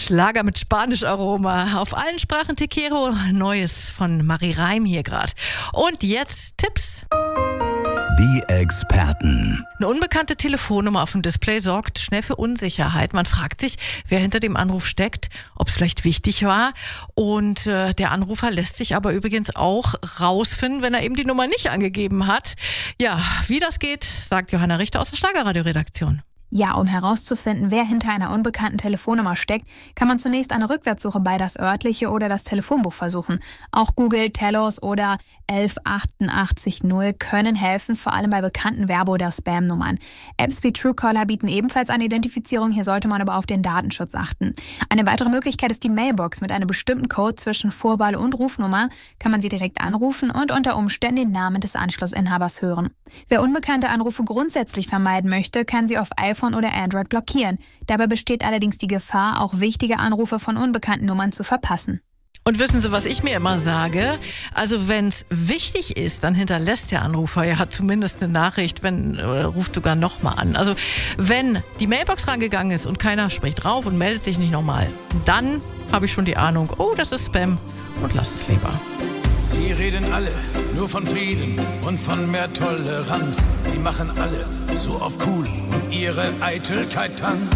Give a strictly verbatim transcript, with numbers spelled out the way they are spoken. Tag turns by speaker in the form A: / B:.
A: Schlager mit Spanisch-Aroma. Auf allen Sprachen Tequero. Neues von Marie Reim hier gerade. Und jetzt Tipps.
B: Die Experten.
A: Eine unbekannte Telefonnummer auf dem Display sorgt schnell für Unsicherheit. Man fragt sich, wer hinter dem Anruf steckt, ob es vielleicht wichtig war. Und äh, der Anrufer lässt sich aber übrigens auch rausfinden, wenn er eben die Nummer nicht angegeben hat. Ja, wie das geht, sagt Johanna Richter aus der Schlagerradio-Redaktion.
C: Ja, um herauszufinden, wer hinter einer unbekannten Telefonnummer steckt, kann man zunächst eine Rückwärtssuche bei das örtliche oder das Telefonbuch versuchen. Auch Google, Telos oder elf achtundachtzig null können helfen, vor allem bei bekannten Werbe- oder Spam-Nummern. Apps wie Truecaller bieten ebenfalls eine Identifizierung, hier sollte man aber auf den Datenschutz achten. Eine weitere Möglichkeit ist die Mailbox. Mit einem bestimmten Code zwischen Vorwahl und Rufnummer kann man sie direkt anrufen und unter Umständen den Namen des Anschlussinhabers hören. Wer unbekannte Anrufe grundsätzlich vermeiden möchte, kann sie auf iPhone oder Android blockieren. Dabei besteht allerdings die Gefahr, auch wichtige Anrufe von unbekannten Nummern zu verpassen.
A: Und wissen Sie, was ich mir immer sage? Also wenn es wichtig ist, dann hinterlässt der Anrufer ja zumindest eine Nachricht, wenn oder ruft sogar nochmal an. Also wenn die Mailbox rangegangen ist und keiner spricht drauf und meldet sich nicht nochmal, dann habe ich schon die Ahnung, oh, das ist Spam und lass es lieber.
D: Sie reden alle nur von Frieden und von mehr Toleranz. Sie machen alle so auf cool und ihre Eitelkeit tanzt.